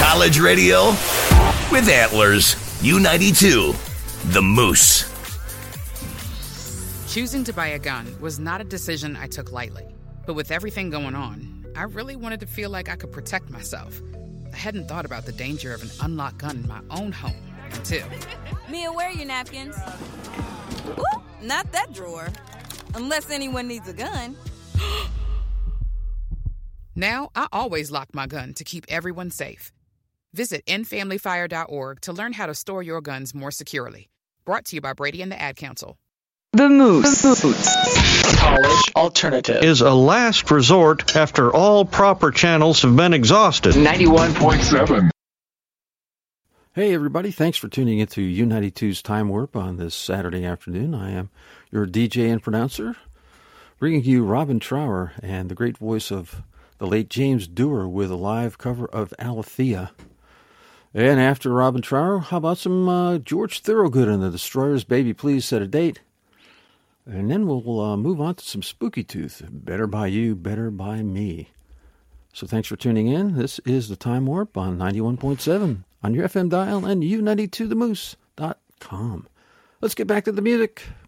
College radio with Antlers. U92, the Moose. Choosing to buy a gun was not a decision I took lightly. But with everything going on, I really wanted to feel like I could protect myself. I hadn't thought about the danger of an unlocked gun in my own home until... Mia, where are your napkins? Ooh, not that drawer. Unless anyone needs a gun. Now, I always lock my gun to keep everyone safe. Visit endfamilyfire.org to learn how to store your guns more securely. Brought to you by Brady and the Ad Council. The Moose. College Alternative is a last resort after all proper channels have been exhausted. 91.7. Hey, everybody. Thanks for tuning into U92's Time Warp on this Saturday afternoon. I am your DJ and pronouncer, bringing you Robin Trower and the great voice of the late James Dewar with a live cover of Alethea. And after Robin Trower, how about some George Thorogood and the Destroyers' Baby Please Set a Date? And then we'll move on to some Spooky Tooth. Better by You, Better by Me. So thanks for tuning in. This is the Time Warp on 91.7 on your FM dial and U92themoose.com. Let's get back to the music.